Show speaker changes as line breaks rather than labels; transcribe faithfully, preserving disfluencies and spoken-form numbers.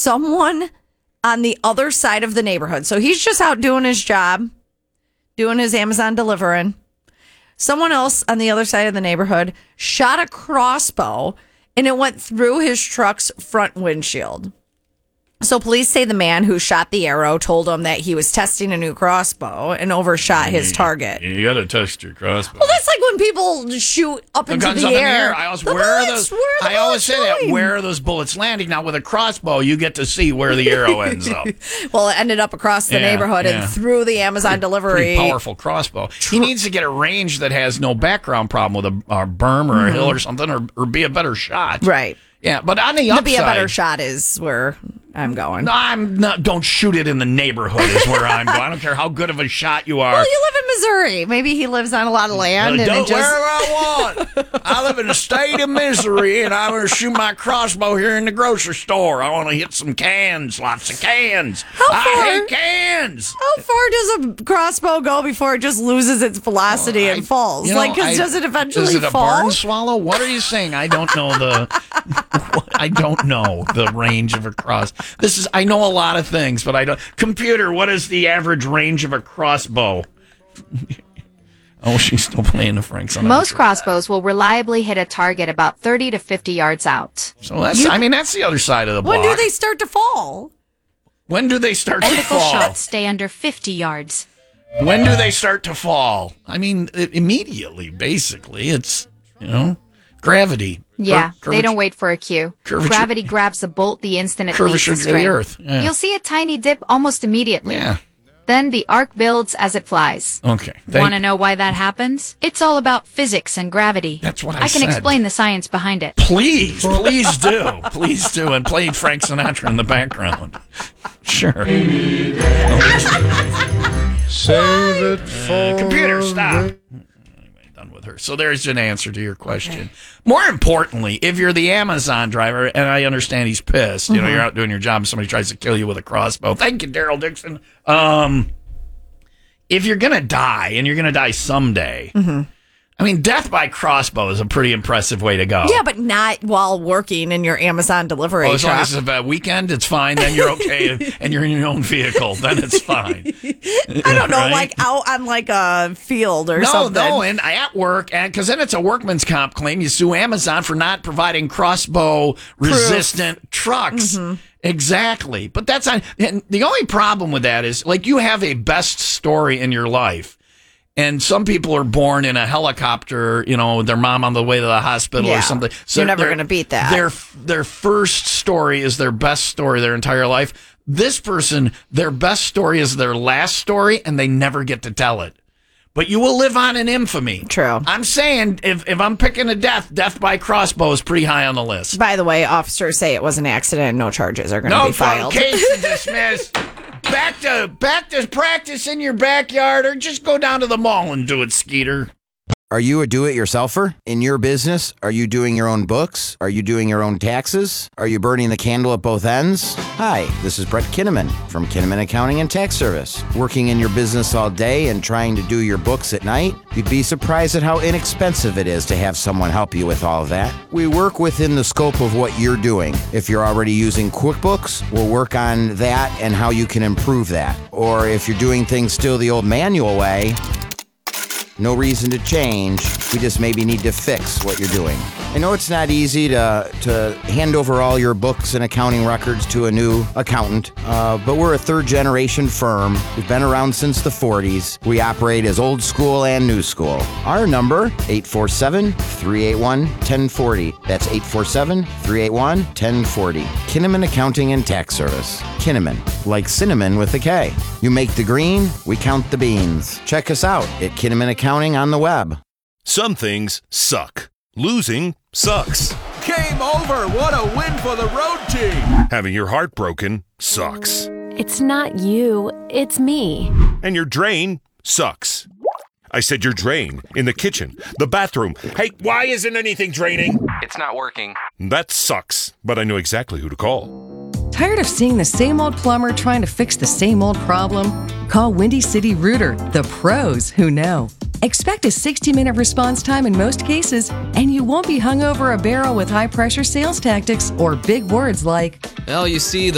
someone on the other side of the neighborhood. So he's just out doing his job, doing his Amazon delivering. Someone else on the other side of the neighborhood shot a crossbow, and it went through his truck's front windshield. So police say the man who shot the arrow told him that he was testing a new crossbow and overshot his target.
You got to test your crossbow.
Well, that's like when people shoot up
The
into
guns
the
up
air.
in the air. I always,
The
where are
bullets,
those?
where are the
I always
bullets
say that.
going?
Where are those bullets landing? Now with a crossbow, you get to see where the arrow ends up.
Well, it ended up across the
Yeah,
neighborhood
yeah.
and through the Amazon
Pretty,
delivery.
pretty powerful crossbow. He needs to get a range that has no background problem with a, a berm or a hill or something, or, or be a better shot.
Right.
Yeah, but on the
To
upside,
be a better shot is where I'm going.
No, I'm not. Don't shoot it in the neighborhood. Is where I'm going. I don't care how good of a shot you are.
Well, you live in Missouri. Maybe he lives on a lot of land.
Uh,
and
don't
it just...
wherever I want. I live in the state of Missouri, and I'm going to shoot my crossbow here in the grocery store. I want to hit some cans, lots of cans.
How far?
I hate cans.
How far does a crossbow go before it just loses its velocity
Well,
and
I-
falls?
you know,
like, 'cause
I-
does it eventually
Is it a
fall?
barn swallow? What are you saying? I don't know the. I don't know the range of a cross. This is. I know a lot of things, but I don't. Computer, what is the average range of a crossbow? Oh, she's still playing the Frank Sinatra.
Most crossbows will reliably hit a target about thirty to fifty yards out.
So that's. I mean, that's the other side of the
When
block.
do they start to fall?
When do they start to
Typical
fall?
shots stay under fifty yards.
When do they start to fall? I mean, i- immediately. Basically, it's you know, gravity.
Yeah,
Cur-
they don't wait for a cue.
curvature-
Gravity grabs the bolt the instant it leaves
Curvature
the
to the
string.
earth. Yeah.
You'll see a tiny dip almost immediately.
Yeah.
Then the arc builds as it flies.
Okay. Thank-
Want to know why that happens? It's all about physics and gravity.
That's what I
I can
said.
explain the science behind it.
Please, please do. Please do. And play Frank Sinatra in the background. Sure.
Save it for
Computer, stop. Anyway, done with her. So there's an answer to your question. More importantly, if you're the Amazon driver, and I understand he's pissed, you know, you're out doing your job and somebody tries to kill you with a crossbow. Thank you, Daryl Dixon. Um, if you're going to die, and you're going to die someday, I mean, death by crossbow is a pretty impressive way to go.
Yeah, but not while working in your Amazon delivery
Oh, as long
truck.
as it's a weekend, it's fine. Then you're okay, and you're in your own vehicle. Then it's fine.
I don't know,
Right?
like out on like a field or
No,
something.
no, and at work, and because then it's a workman's comp claim. You sue Amazon for not providing crossbow resistant trucks.
Mm-hmm.
Exactly, but that's not. And the only problem with that is, like, you have a best story in your life. And some people are born in a helicopter, you know, with their mom on the way to the hospital
Yeah.
or something.
You're never
their-
gonna beat that.
Their their first story is their best story their entire life. This person, their best story is their last story, and they never get to tell it. But you will live on in infamy.
True.
I'm saying, if, if I'm picking a death, death by crossbow is pretty high on the list.
By the way, officers say it was an accident and no charges are going to
No
be filed.
case dismissed. Back to back to practice in your backyard, or just go down to the mall and do it, Skeeter.
Are you a do-it-yourselfer? In your business, are you doing your own books? Are you doing your own taxes? Are you burning the candle at both ends? Hi, this is Brett Kinnaman from Kinnaman Accounting and Tax Service. Working in your business all day and trying to do your books at night? You'd be surprised at how inexpensive it is to have someone help you with all of that. We work within the scope of what you're doing. If you're already using QuickBooks, we'll work on that and how you can improve that. Or if you're doing things still the old manual way, no reason to change. We just maybe need to fix what you're doing. I know it's not easy to to hand over all your books and accounting records to a new accountant, uh, but we're a third-generation firm. We've been around since the forties. We operate as old school and new school. Our number, eight four seven, three eight one, one zero four zero. That's eight four seven, three eight one, one zero four zero. Kinnaman Accounting and Tax Service. Kinnaman, like cinnamon with a K. You make the green, we count the beans. Check us out at Kinnaman Accounting on the web.
Some things suck. Losing sucks.
Game over. What a win for the road team.
Having your heart broken sucks.
It's not you, it's me.
And your drain sucks. I said your drain in the kitchen, the bathroom. Hey, why isn't anything draining?
It's not working.
That sucks, but I know exactly who to call.
Tired of seeing the same old plumber trying to fix the same old problem? Call Windy City Rooter, the pros who know. Expect a sixty-minute response time in most cases, and you won't be hung over a barrel with high-pressure sales tactics or big words like,
Well, you see, the